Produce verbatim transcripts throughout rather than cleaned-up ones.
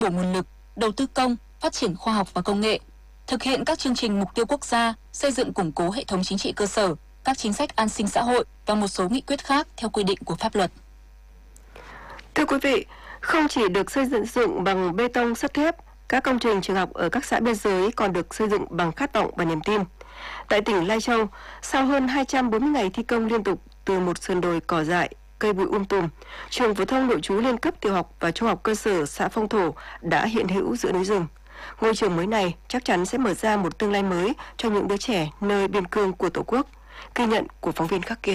bổ nguồn lực, đầu tư công, phát triển khoa học và công nghệ, thực hiện các chương trình mục tiêu quốc gia, xây dựng củng cố hệ thống chính trị cơ sở, các chính sách an sinh xã hội và một số nghị quyết khác theo quy định của pháp luật. Thưa quý vị, không chỉ được xây dựng bằng bê tông sắt thép, các công trình trường học ở các xã biên giới còn được xây dựng bằng khát vọng và niềm tin. Tại tỉnh Lai Châu, sau hơn hai trăm bốn mươi ngày thi công liên tục từ một sườn đồi cỏ dại, cây bụi um tùm, trường phổ thông nội trú liên cấp tiểu học và trung học cơ sở xã Phong Thổ đã hiện hữu giữa núi rừng. Ngôi trường mới này chắc chắn sẽ mở ra một tương lai mới cho những đứa trẻ nơi biên cương của Tổ quốc. Ghi nhận của phóng viên Khắc Kiên.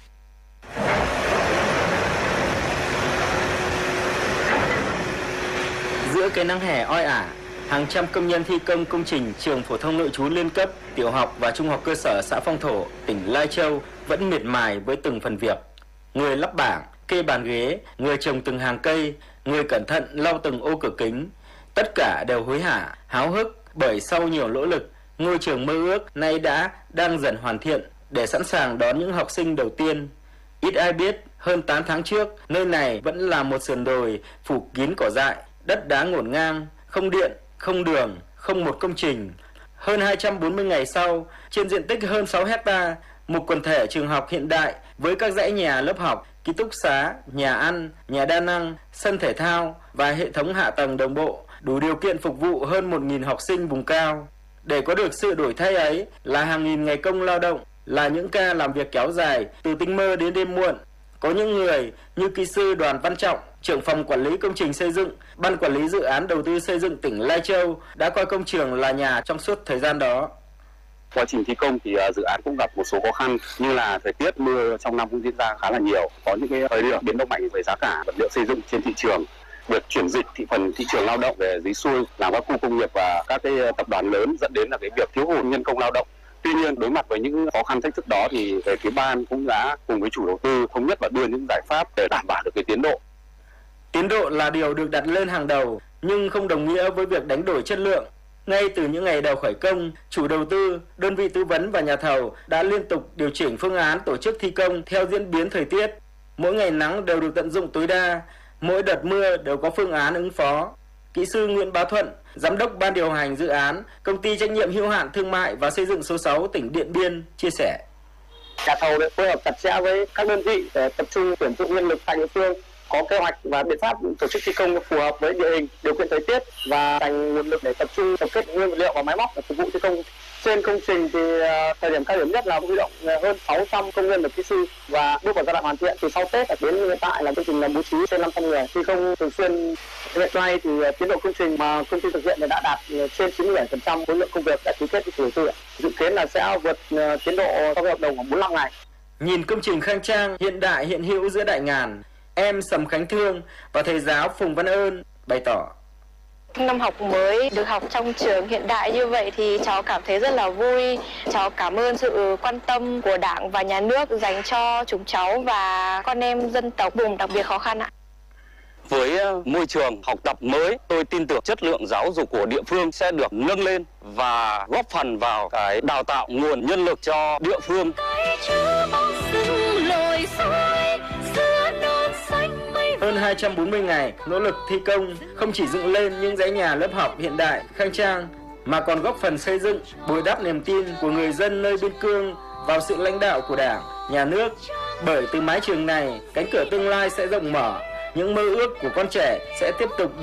Giữa cái nắng hè oi ả, hàng trăm công nhân thi công công trình trường phổ thông nội trú liên cấp, tiểu học và trung học cơ sở xã Phong Thổ, tỉnh Lai Châu vẫn miệt mài với từng phần việc. Người lắp bảng, kê bàn ghế, người trồng từng hàng cây, người cẩn thận lau từng ô cửa kính. Tất cả đều hối hả, háo hức bởi sau nhiều nỗ lực, ngôi trường mơ ước nay đã đang dần hoàn thiện để sẵn sàng đón những học sinh đầu tiên. Ít ai biết, hơn tám tháng trước, nơi này vẫn là một sườn đồi phủ kín cỏ dại, đất đá ngổn ngang, không điện, không đường, không một công trình. Hơn hai trăm bốn mươi ngày sau, trên diện tích hơn sáu hecta, một quần thể trường học hiện đại với các dãy nhà lớp học, ký túc xá, nhà ăn, nhà đa năng, sân thể thao và hệ thống hạ tầng đồng bộ đủ điều kiện phục vụ hơn một nghìn học sinh vùng cao. Để có được sự đổi thay ấy là hàng nghìn ngày công lao động, là những ca làm việc kéo dài từ tinh mơ đến đêm muộn. Có những người như kỹ sư Đoàn Văn Trọng, trưởng phòng quản lý công trình xây dựng, ban quản lý dự án đầu tư xây dựng tỉnh Lai Châu đã coi công trường là nhà trong suốt thời gian đó. Quá trình thi công thì dự án cũng gặp một số khó khăn như là thời tiết mưa trong năm cũng diễn ra khá là nhiều, có những cái thời điểm biến động mạnh về giá cả vật liệu xây dựng trên thị trường. Việc chuyển dịch thị phần thị trường lao động về dưới xuôi làm các khu công nghiệp và các cái tập đoàn lớn dẫn đến là cái việc thiếu hụt nhân công lao động. Tuy nhiên, đối mặt với những khó khăn thách thức đó thì về phía ban cũng đã cùng với chủ đầu tư thống nhất và đưa những giải pháp để đảm bảo được cái tiến độ. Tiến độ là điều được đặt lên hàng đầu, nhưng không đồng nghĩa với việc đánh đổi chất lượng. Ngay từ những ngày đầu khởi công, chủ đầu tư, đơn vị tư vấn và nhà thầu đã liên tục điều chỉnh phương án tổ chức thi công theo diễn biến thời tiết. Mỗi ngày nắng đều được tận dụng tối đa, mỗi đợt mưa đều có phương án ứng phó. Kỹ sư Nguyễn Bá Thuận, giám đốc ban điều hành dự án, công ty trách nhiệm hữu hạn thương mại và xây dựng số sáu tỉnh Điện Biên chia sẻ. Nhà thầu đã phối hợp chặt chẽ với các đơn vị để tập trung tuyển dụng nhân lực tại địa phương, có kế hoạch và biện pháp tổ chức thi công phù hợp với địa hình, điều kiện thời tiết và dành nguồn lực để tập trung tập kết nguyên vật liệu và máy móc để phục vụ thi công. Trên công trình thì thời điểm cao điểm nhất là huy động hơn sáu trăm công nhân và kỹ sư và bước vào giai đoạn hoàn thiện. Từ sau Tết đến hiện tại là công trình là bố trí trên năm trăm người thi công thường xuyên. Hiện nay thì tiến độ công trình mà công ty thực hiện đã đạt trên chín mươi bảy phần trăm khối lượng công việc đã ký kết với chủ đầu tư. Dự kiến là sẽ vượt tiến độ sau hợp đồng khoảng bốn mươi lăm ngày. Nhìn công trình khang trang, hiện đại hiện hữu giữa đại ngàn, em Sầm Khánh Thương và thầy giáo Phùng Văn Ơn bày tỏ. Năm học mới được học trong trường hiện đại như vậy thì cháu cảm thấy rất là vui. Cháu cảm ơn sự quan tâm của Đảng và Nhà nước dành cho chúng cháu và con em dân tộc vùng đặc biệt khó khăn ạ. Với môi trường học tập mới, tôi tin tưởng chất lượng giáo dục của địa phương sẽ được nâng lên và góp phần vào cái đào tạo nguồn nhân lực cho địa phương. Hơn hai trăm bốn mươi ngày nỗ lực thi công không chỉ dựng lên những dãy nhà lớp học hiện đại, khang trang, mà còn góp phần xây dựng, bồi đắp niềm tin của người dân nơi biên cương vào sự lãnh đạo của Đảng, Nhà nước. Bởi từ mái trường này, cánh cửa tương lai sẽ rộng mở, những mơ ước của con trẻ sẽ tiếp tục